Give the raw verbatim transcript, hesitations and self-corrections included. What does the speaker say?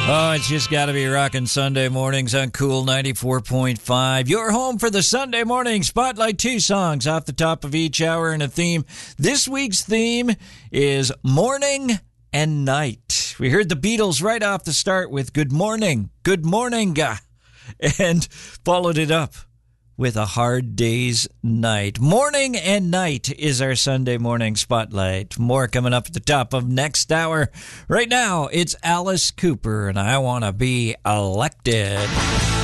Oh, it's just got to be rocking Sunday mornings on Cool ninety-four point five. Your home for the Sunday morning spotlight. Two songs off the top of each hour and a theme. This week's theme is morning and night. We heard the Beatles right off the start with Good Morning, Good Morning, and followed it up with A Hard Day's Night. Morning and night is our Sunday morning spotlight. More coming up at the top of next hour. Right now, it's Alice Cooper, and I Want to Be Elected.